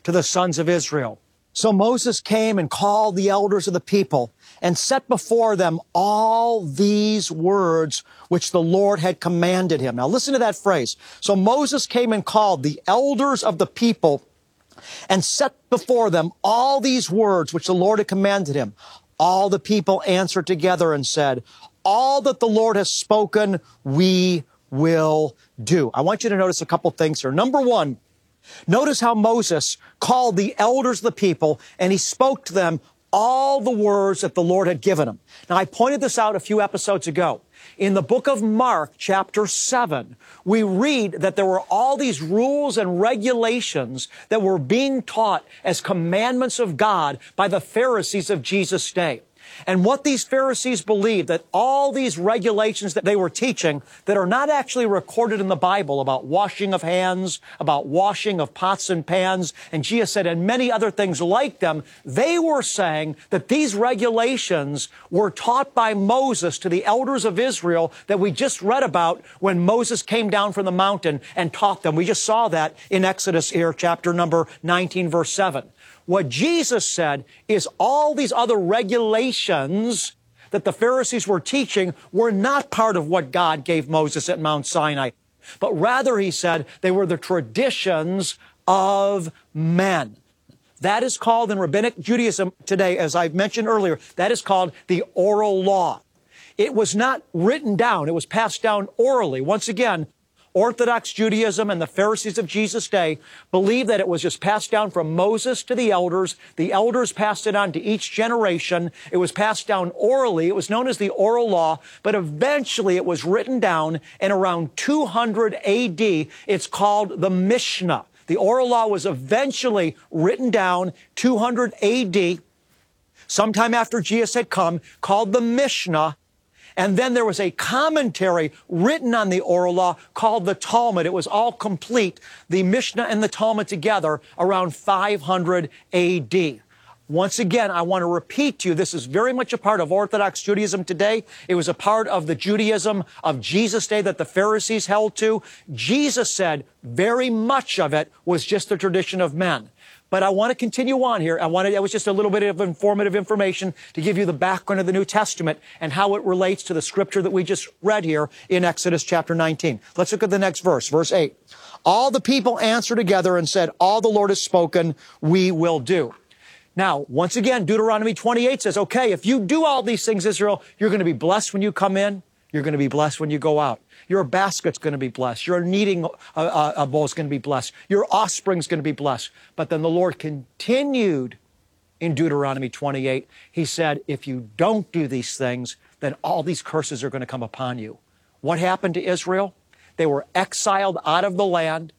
to the sons of Israel. So Moses came and called the elders of the people and set before them all these words which the Lord had commanded him. Now listen to that phrase. So Moses came and called the elders of the people and set before them all these words which the Lord had commanded him. All the people answered together and said, all that the Lord has spoken, we will do. I want you to notice a couple things here. Number one, notice how Moses called the elders of the people and he spoke to them all the words that the Lord had given him. Now, I pointed this out a few episodes ago. In the book of Mark, chapter 7, we read that there were all these rules and regulations that were being taught as commandments of God by the Pharisees of Jesus' day. And what these Pharisees believed, that all these regulations that they were teaching that are not actually recorded in the Bible about washing of hands, about washing of pots and pans, and Jesus said, and many other things like them, they were saying that these regulations were taught by Moses to the elders of Israel that we just read about when Moses came down from the mountain and taught them. We just saw that in Exodus here, chapter number 19, verse 7. What Jesus said is all these other regulations that the Pharisees were teaching were not part of what God gave Moses at Mount Sinai, but rather, he said, they were the traditions of men. That is called in Rabbinic Judaism today, as I've mentioned earlier, that is called the oral law. It was not written down. It was passed down orally. Once again, Orthodox Judaism and the Pharisees of Jesus' day believed that it was just passed down from Moses to the elders. The elders passed it on to each generation. It was passed down orally. It was known as the oral law, but eventually it was written down in around 200 AD. It's called the Mishnah. The oral law was eventually written down 200 AD, sometime after Jesus had come, called the Mishnah. And then there was a commentary written on the oral law called the Talmud. It was all complete, the Mishnah and the Talmud together, around 500 AD. Once again, I want to repeat to you, this is very much a part of Orthodox Judaism today. It was a part of the Judaism of Jesus' day that the Pharisees held to. Jesus said very much of it was just the tradition of men. But I want to continue on here. That was just a little bit of informative information to give you the background of the New Testament and how it relates to the scripture that we just read here in Exodus chapter 19. Let's look at the next verse, verse 8. All the people answered together and said, all the Lord has spoken, we will do. Now, once again, Deuteronomy 28 says, okay, if you do all these things, Israel, you're going to be blessed when you come in. You're going to be blessed when you go out. Your basket's going to be blessed. Your kneading bowl is going to be blessed. Your offspring's going to be blessed. But then the Lord continued in Deuteronomy 28. He said, if you don't do these things, then all these curses are going to come upon you. What happened to Israel? They were exiled out of the land,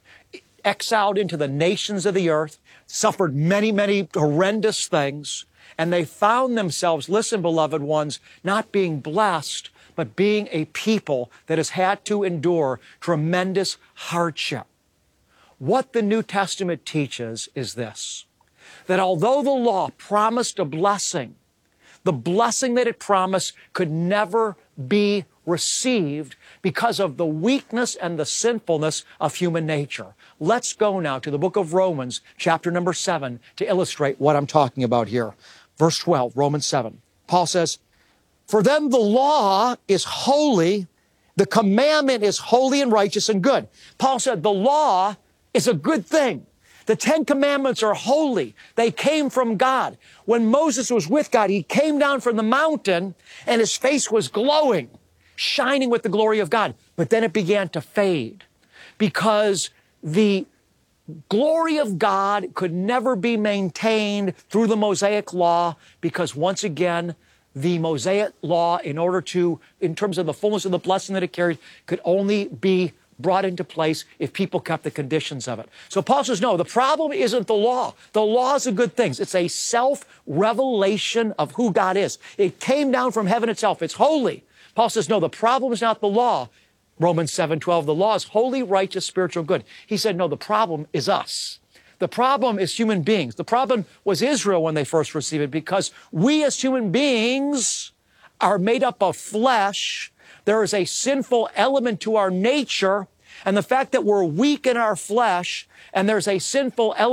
exiled into the nations of the earth, suffered many, many horrendous things, and they found themselves, listen, beloved ones, not being blessed, but being a people that has had to endure tremendous hardship. What the New Testament teaches is this, that although the law promised a blessing, the blessing that it promised could never be received because of the weakness and the sinfulness of human nature. Let's go now to the book of Romans, chapter number 7, to illustrate what I'm talking about here. Verse 12, Romans 7. Paul says, for then the law is holy, the commandment is holy and righteous and good. Paul said the law is a good thing. The 10 Commandments are holy. They came from God. When Moses was with God, he came down from the mountain and his face was glowing, shining with the glory of God. But then it began to fade because the glory of God could never be maintained through the Mosaic law because once again, the Mosaic law, in terms of the fullness of the blessing that it carried, could only be brought into place if people kept the conditions of it. So Paul says, no, the problem isn't the law. The law is a good thing. It's a self-revelation of who God is. It came down from heaven itself. It's holy. Paul says, no, the problem is not the law. Romans 7:12, the law is holy, righteous, spiritual, good. He said, no, the problem is us. The problem is human beings. The problem was Israel when they first received it because we as human beings are made up of flesh. There is a sinful element to our nature, and the fact that we're weak in our flesh and there's a sinful element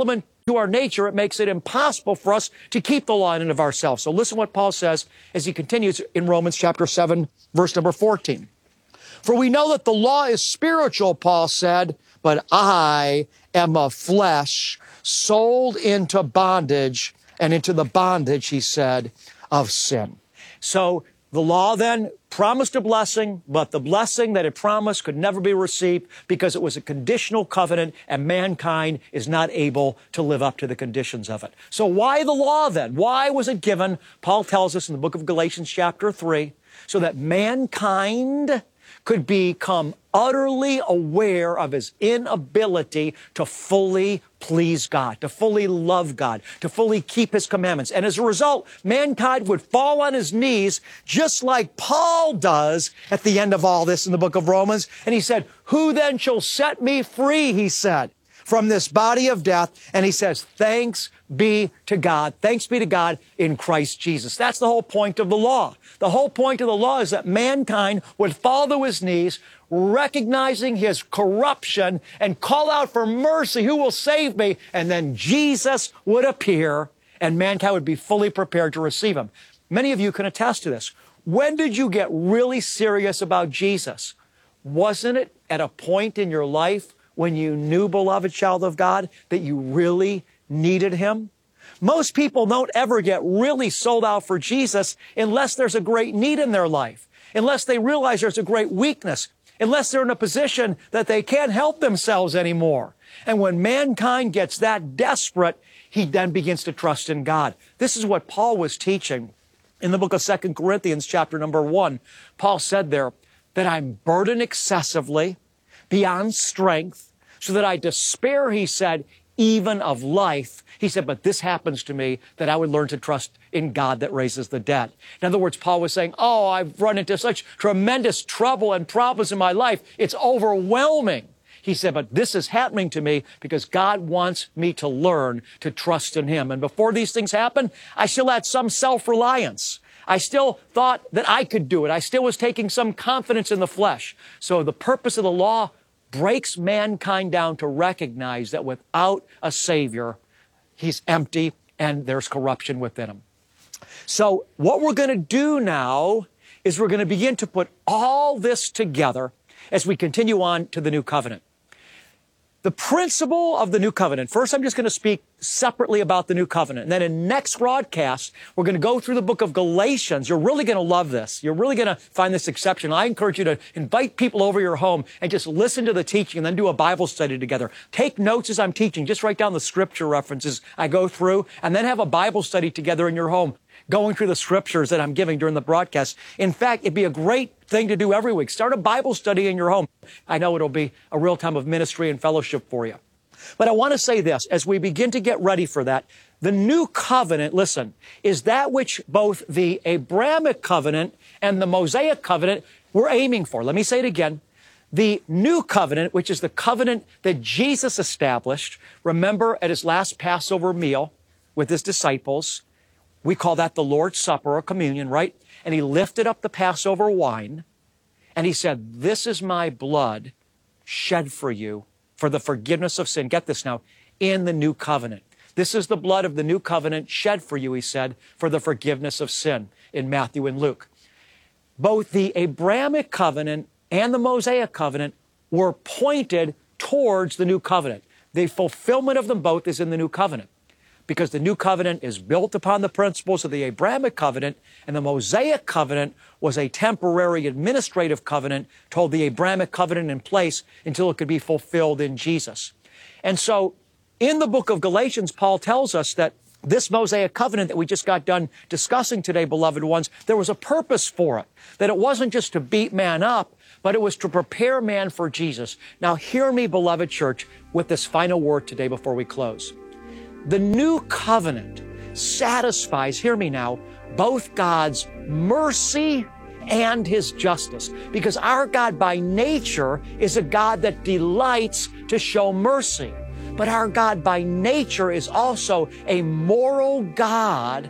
to our nature, it makes it impossible for us to keep the law in and of ourselves. So listen what Paul says as he continues in Romans chapter 7, verse number 14. For we know that the law is spiritual, Paul said, but I am of flesh, sold into bondage, and into the bondage, he said, of sin. So the law then promised a blessing, but the blessing that it promised could never be received because it was a conditional covenant and mankind is not able to live up to the conditions of it. So why the law then? Why was it given? Paul tells us in the book of Galatians chapter 3, so that mankind could become utterly aware of his inability to fully please God, to fully love God, to fully keep his commandments. And as a result, mankind would fall on his knees just like Paul does at the end of all this in the book of Romans. And he said, who then shall set me free, he said, from this body of death? And he says, thanks be to God. Thanks be to God in Christ Jesus. That's the whole point of the law. The whole point of the law is that mankind would fall to his knees, recognizing his corruption and call out for mercy. Who will save me? And then Jesus would appear and mankind would be fully prepared to receive him. Many of you can attest to this. When did you get really serious about Jesus? Wasn't it at a point in your life when you knew, beloved child of God, that you really needed him? Most people don't ever get really sold out for Jesus unless there's a great need in their life, unless they realize there's a great weakness, unless they're in a position that they can't help themselves anymore. And when mankind gets that desperate, he then begins to trust in God. This is what Paul was teaching in the book of 2 Corinthians chapter number 1. Paul said there that I'm burdened excessively beyond strength, so that I despair, he said, even of life. He said, but this happens to me, that I would learn to trust in God that raises the dead. In other words, Paul was saying, oh, I've run into such tremendous trouble and problems in my life. It's overwhelming. He said, but this is happening to me because God wants me to learn to trust in him. And before these things happen, I still had some self-reliance. I still thought that I could do it. I still was taking some confidence in the flesh. So the purpose of the law breaks mankind down to recognize that without a Savior, he's empty and there's corruption within him. So what we're going to do now is we're going to begin to put all this together as we continue on to the new covenant. The principle of the new covenant. First, I'm just going to speak separately about the new covenant. And then in next broadcast, we're going to go through the book of Galatians. You're really going to love this. You're really going to find this exceptional. I encourage you to invite people over your home and just listen to the teaching and then do a Bible study together. Take notes as I'm teaching. Just write down the scripture references I go through and then have a Bible study together in your home, going through the scriptures that I'm giving during the broadcast. In fact, it'd be a great thing to do every week. Start a Bible study in your home. I know it'll be a real time of ministry and fellowship for you. But I want to say this, as we begin to get ready for that, the new covenant, listen, is that which both the Abrahamic covenant and the Mosaic covenant were aiming for. Let me say it again. The new covenant, which is the covenant that Jesus established, remember at his last Passover meal with his disciples, we call that the Lord's Supper or communion, right? And he lifted up the Passover wine and he said, this is my blood shed for you for the forgiveness of sin. Get this now, in the new covenant. This is the blood of the new covenant shed for you, he said, for the forgiveness of sin in Matthew and Luke. Both the Abrahamic covenant and the Mosaic covenant were pointed towards the new covenant. The fulfillment of them both is in the new covenant, because the new covenant is built upon the principles of the Abrahamic covenant, and the Mosaic covenant was a temporary administrative covenant to hold the Abrahamic covenant in place until it could be fulfilled in Jesus. And so in the book of Galatians, Paul tells us that this Mosaic covenant that we just got done discussing today, beloved ones, there was a purpose for it, that it wasn't just to beat man up, but it was to prepare man for Jesus. Now hear me, beloved church, with this final word today before we close. The new covenant satisfies, hear me now, both God's mercy and his justice. Because our God by nature is a God that delights to show mercy. But our God by nature is also a moral God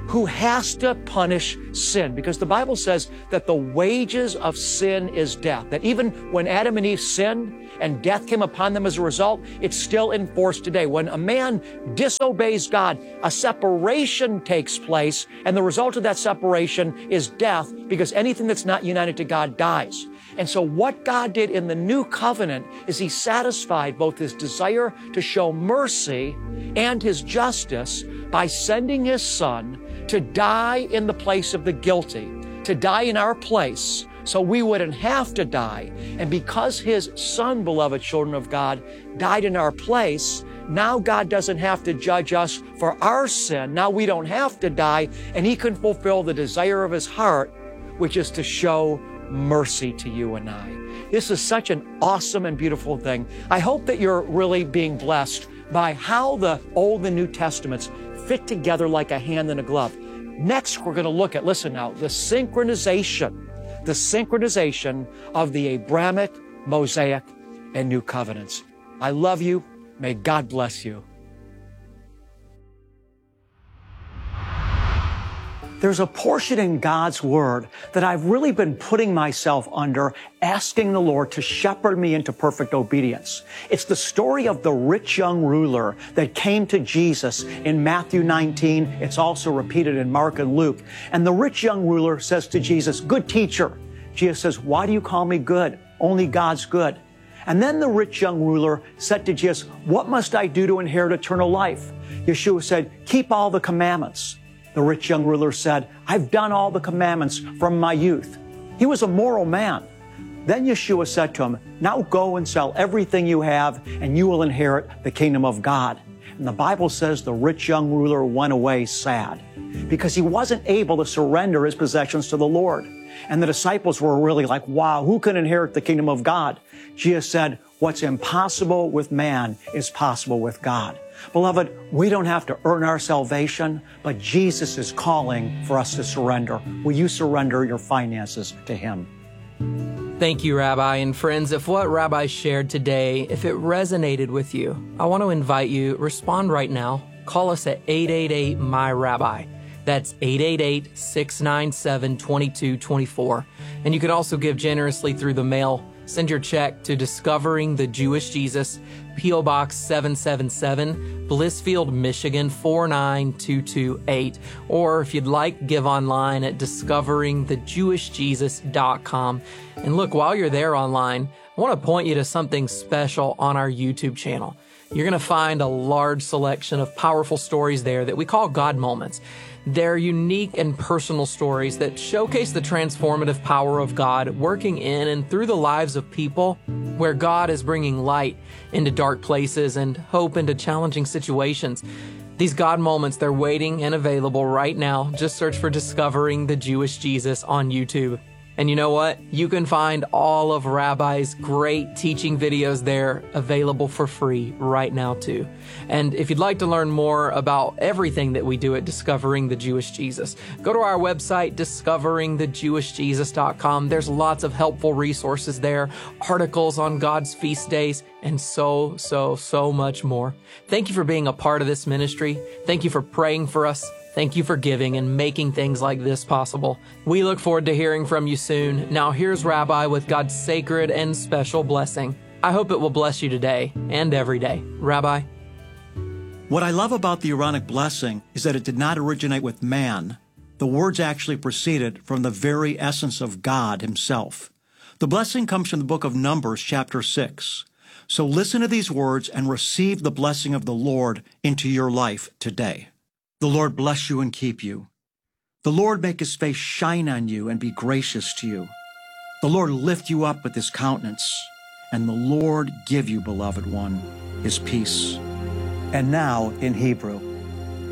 who has to punish sin, because the Bible says that the wages of sin is death, that even when Adam and Eve sinned and death came upon them as a result, it's still in force today. When a man disobeys God, a separation takes place, and the result of that separation is death, because anything that's not united to God dies. And so what God did in the new covenant is He satisfied both His desire to show mercy and His justice by sending His Son to die in the place of the guilty, to die in our place, so we wouldn't have to die. And because His Son, beloved children of God, died in our place, now God doesn't have to judge us for our sin. Now we don't have to die, and He can fulfill the desire of His heart, which is to show mercy to you and I. This is such an awesome and beautiful thing. I hope that you're really being blessed by how the Old and New Testaments fit together like a hand in a glove. Next, we're going to look at, listen now, the synchronization of the Abrahamic, Mosaic, and New Covenants. I love you. May God bless you. There's a portion in God's Word that I've really been putting myself under, asking the Lord to shepherd me into perfect obedience. It's the story of the rich young ruler that came to Jesus in Matthew 19. It's also repeated in Mark and Luke. And the rich young ruler says to Jesus, "Good teacher." Jesus says, "Why do you call me good? Only God's good." And then the rich young ruler said to Jesus, "What must I do to inherit eternal life?" Yeshua said, "Keep all the commandments." The rich young ruler said, "I've done all the commandments from my youth." He was a moral man. Then Yeshua said to him, "Now go and sell everything you have, and you will inherit the kingdom of God." And the Bible says the rich young ruler went away sad because he wasn't able to surrender his possessions to the Lord. And the disciples were really like, wow, who can inherit the kingdom of God? Jesus said, what's impossible with man is possible with God. Beloved, we don't have to earn our salvation, but Jesus is calling for us to surrender. Will you surrender your finances to Him? Thank you, Rabbi. And friends, if what Rabbi shared today, if it resonated with you, I want to invite you, respond right now. Call us at 888-MY-RABBI. That's 888-697-2224. And you can also give generously through the mail. Send your check to Discovering the Jewish Jesus, P.O. Box 777, Blissfield, Michigan 49228. Or if you'd like, give online at discoveringthejewishjesus.com. And look, while you're there online, I want to point you to something special on our YouTube channel. You're going to find a large selection of powerful stories there that we call God Moments. They're unique and personal stories that showcase the transformative power of God working in and through the lives of people, where God is bringing light into dark places and hope into challenging situations. These God Moments, they're waiting and available right now. Just search for Discovering the Jewish Jesus on YouTube. And you know what? You can find all of Rabbi's great teaching videos there available for free right now too. And if you'd like to learn more about everything that we do at Discovering the Jewish Jesus, go to our website, discoveringthejewishjesus.com. There's lots of helpful resources there, articles on God's feast days, and so much more. Thank you for being a part of this ministry. Thank you for praying for us. Thank you for giving and making things like this possible. We look forward to hearing from you soon. Now here's Rabbi with God's sacred and special blessing. I hope it will bless you today and every day. Rabbi? What I love about the Aaronic blessing is that it did not originate with man. The words actually proceeded from the very essence of God Himself. The blessing comes from the book of Numbers, chapter 6. So listen to these words and receive the blessing of the Lord into your life today. The Lord bless you and keep you. The Lord make His face shine on you and be gracious to you. The Lord lift you up with His countenance, and the Lord give you, beloved one, His peace. And now in Hebrew.